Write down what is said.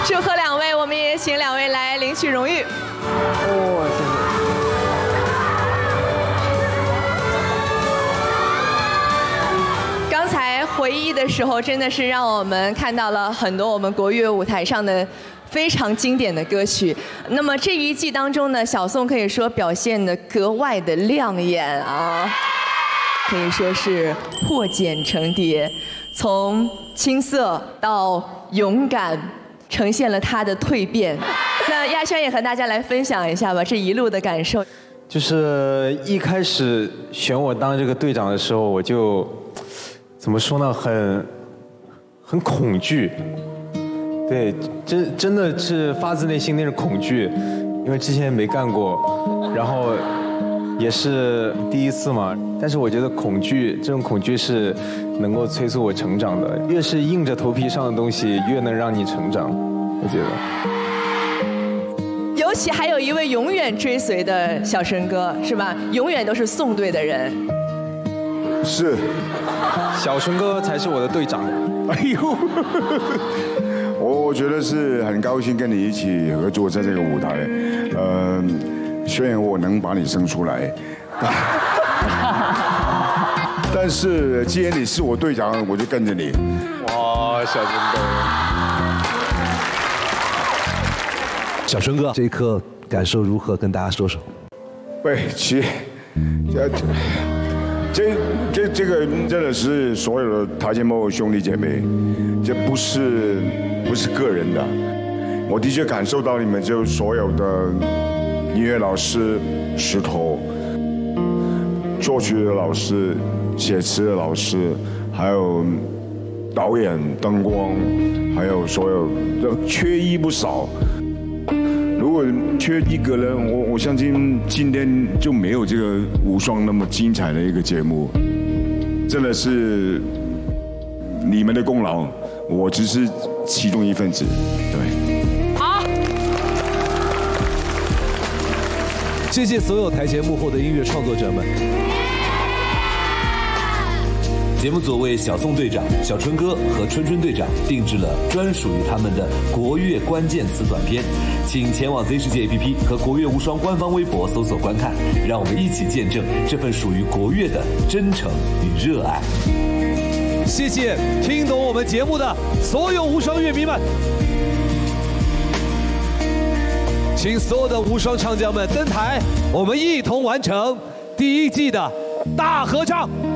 祝贺两位，我们也请两位来领取荣誉。刚才回忆的时候，真的是让我们看到了很多我们国乐舞台上的非常经典的歌曲。那么这一季当中呢，小宋可以说表现得格外的亮眼啊，可以说是破茧成蝶，从青涩到勇敢，呈现了他的蜕变。那亚轩也和大家来分享一下吧，这一路的感受。 就是一开始选我当这个队长的时候，我就怎么说呢，很恐惧。对，真的是发自内心那种恐惧，因为之前没干过，然后也是第一次嘛。但是我觉得这种恐惧是能够催促我成长的，越是硬着头皮上的东西，越能让你成长，我觉得。 尤其还有一位永远追随的小陈哥，是吧？永远都是宋队的人。 是， 小陈哥才是我的队长。 哎呦，我觉得是很高兴跟你一起合作在这个舞台。虽然我能把你生出来，但是既然你是我队长，我就跟着你。 哇，小陈哥。 小春哥，这一刻感受如何？跟大家说说。 对，这个真的是所有的台前幕后兄弟姐妹，这不是个人的。我的确感受到你们就所有的音乐老师、石头、作曲的老师、写词的老师，还有导演、灯光，还有所有的缺一不少。如果缺一个人，我相信今天就没有这个无双那么精彩的一个节目。真的是你们的功劳，我只是其中一份子。对， 好，谢谢所有台前幕后的音乐创作者们。节目组为小宋队长、小春哥和春春队长定制了专属于他们的国乐关键词短片，请前往 Z 世界 APP 和国乐无双官方微博搜索观看，让我们一起见证这份属于国乐的真诚与热爱。谢谢听懂我们节目的所有无双乐迷们，请所有的无双唱将们登台，我们一同完成第一季的大合唱。